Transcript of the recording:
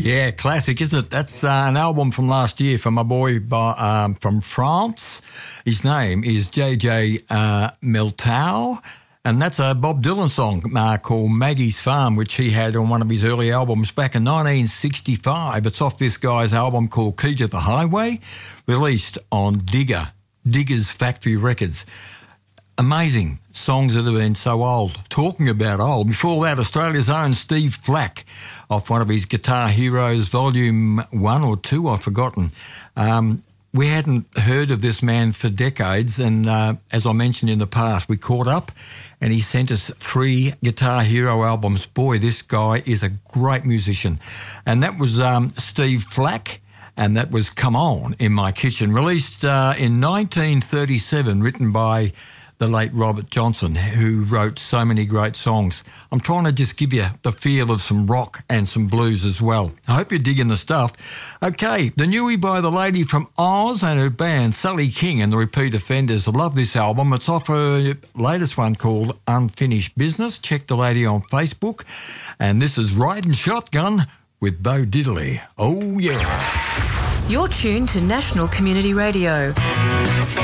Yeah, classic, isn't it? That's an album from last year from a boy from France. His name is JJ Miltao, and that's a Bob Dylan song called Maggie's Farm, which he had on one of his early albums back in 1965. It's off this guy's album called Key to the Highway, released on Digger's Factory Records. Amazing songs that have been so old. Talking about old, before that, Australia's own Steve Flack, off one of his Guitar Heroes Volume 1 or 2, I've forgotten. We hadn't heard of this man for decades, and as I mentioned in the past, we caught up and he sent us 3 Guitar Hero albums. Boy, this guy is a great musician. And that was Steve Flack, and that was Come On in My Kitchen, released in 1937, written by the late Robert Johnson, who wrote so many great songs. I'm trying to just give you the feel of some rock and some blues as well. I hope you're digging the stuff. Okay, the newie by the lady from Oz and her band, Sally King and the Repeat Offenders. I love this album. It's off her latest one called Unfinished Business. Check the lady on Facebook. And this is Riding Shotgun with Bo Diddley. Oh, yeah. You're tuned to National Community Radio.